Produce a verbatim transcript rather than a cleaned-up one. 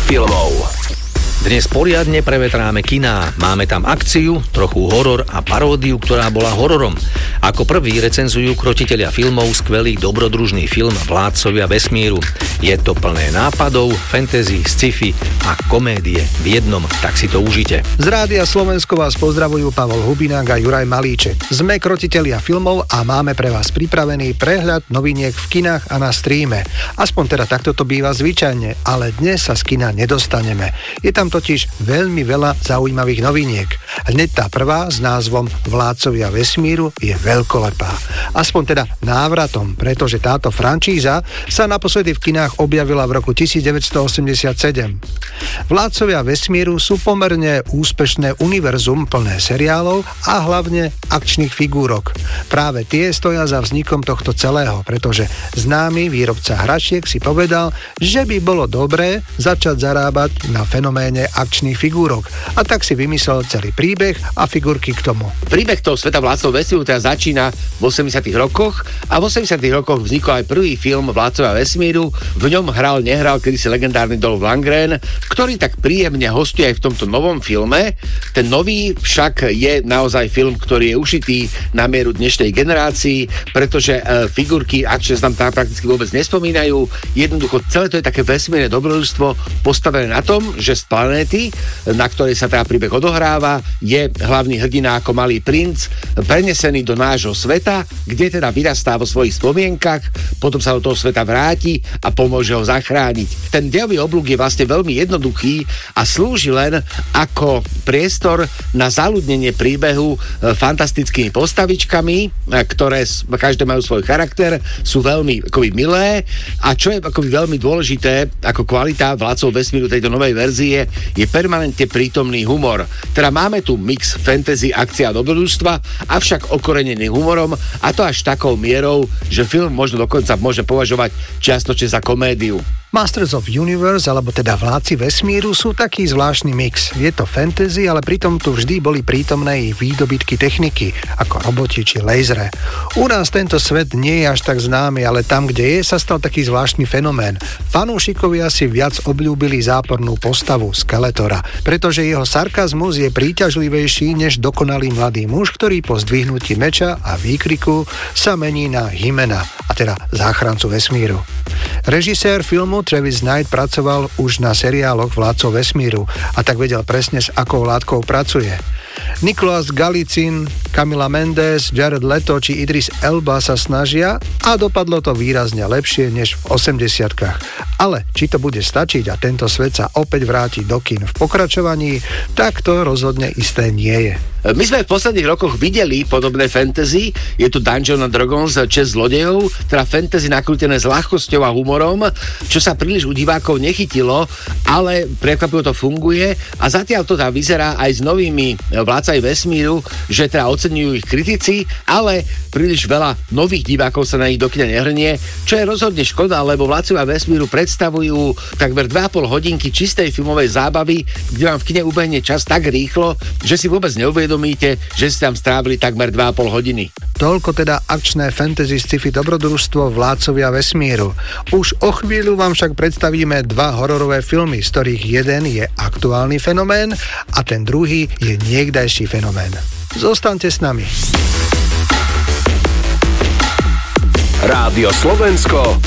filmov. Dnes poriadne prevetráme kiná. Máme tam akciu, trochu horor a paródiu, ktorá bola hororom. Ako prvý recenzujú krotitelia filmov skvelý dobrodružný film Vládcovia vesmíru. Je to plné nápadov, fantasy, sci-fi a komédie v jednom, tak si to užite. Z Rádia Slovensko vás pozdravujú Pavol Hubinák a Juraj Malíček. Sme krotitelia filmov a máme pre vás pripravený prehľad noviniek v kinách a na streame. Aspoň teda takto to býva zvyčajne, ale dnes sa z kina nedostaneme. Je tam totiž veľmi veľa zaujímavých noviniek. Hneď tá prvá s názvom Vládcovia vesmíru je veľkolepá. Aspoň teda návratom, pretože táto frančíza sa naposledy v kinách objavila v roku devätnásťstoosemdesiatsedem. Vládcovia vesmíru sú pomerne úspešné univerzum plné seriálov a hlavne akčných figúrok. Práve tie stoja za vznikom tohto celého, pretože známy výrobca hračiek si povedal, že by bolo dobré začať zarábať na fenoméne akčných figúrok. A tak si vymyslel celý príbeh a figurky k tomu. Príbeh toho sveta Vládcov vesmíru teda začína v osemdesiatych rokoch a v osemdesiatych rokoch vznikol aj prvý film Vládcovia vesmíru. V ňom hral, nehral kedysi legendárny Dolph Lundgren, ktorý tak príjemne hostuje aj v tomto novom filme. Ten nový však je naozaj film, ktorý je ušitý na mieru dnešnej generácii, pretože e, figurky akčne sa tam prakticky vôbec nespomínajú. Jednoducho celé to je také vesmírne dobrodružstvo postavené na tom, že z planéty, na ktorej sa teda príbeh odohráva, je hlavný hrdina ako malý princ prenesený do nášho sveta, kde teda vyrastá vo svojich spomienkach, potom sa do toho sveta vráti a pomôže ho zachrániť. Ten dejový oblúk je vlastne veľmi jednoduchý a slúži len ako priestor na zaľudnenie príbehu fantastickými postavičkami, ktoré každé majú svoj charakter, sú veľmi akoby milé a čo je akoby veľmi dôležité ako kvalita Vládcov vesmíru tejto novej verzie je permanentne prítomný humor. Teda máme tu mix fantasy, akcia a dobrodružstva, avšak okorenený humorom a to až takou mierou, že film možno dokonca môže považovať čiastočne za komédiu. Masters of Universe, alebo teda Vládci vesmíru, sú taký zvláštny mix. Je to fantasy, ale pritom tu vždy boli prítomné i výdobytky techniky, ako roboti či lasery. U nás tento svet nie je až tak známy, ale tam, kde je, sa stal taký zvláštny fenomén. Fanúšikovia si viac obľúbili zápornú postavu Skeletora, pretože jeho sarkazmus je príťažlivejší než dokonalý mladý muž, ktorý po zdvihnutí meča a výkriku sa mení na Hymena, a teda záchrancu vesmíru. Režisér filmu Travis Knight pracoval už na seriáloch Vládcov vesmíru a tak vedel presne, s akou látkou pracuje. Nicolas Galicin, Camila Mendes, Jared Leto či Idris Elba sa snažia a dopadlo to výrazne lepšie než v osemdesiatkach. Ale či to bude stačiť a tento svet sa opäť vráti do kín v pokračovaní, tak to rozhodne isté nie je. My sme v posledných rokoch videli podobné fantasy, je tu Dungeons and Dragons, Česť zlodejov, teda fantasy nakrútené s ľahkosťou a humorom, čo sa príliš u divákov nechytilo, ale prekvapivo to funguje a zatiaľ to tá vyzerá aj s novými Vládcami vesmíru, že teda oceňujú ich kritici, ale príliš veľa nových divákov sa na nich do kina nehrnie, čo je rozhodne škoda, lebo Vládcovia vesmíru predstavujú takmer dve a pol hodinky čistej filmovej zábavy, kde vám v kine ubehne čas tak rýchlo, že si vôbec neuvedomíte, že ste tam strávili takmer dva a pol hodiny. Toľko teda akčné fantasy sci-fi dobrodružstvo Vládcovia vesmíru. Už o chvíľu vám však predstavíme dva hororové filmy, z ktorých jeden je aktuálny fenomén a ten druhý je niekdajší fenomén. Zostaňte s nami. Rádio Slovensko,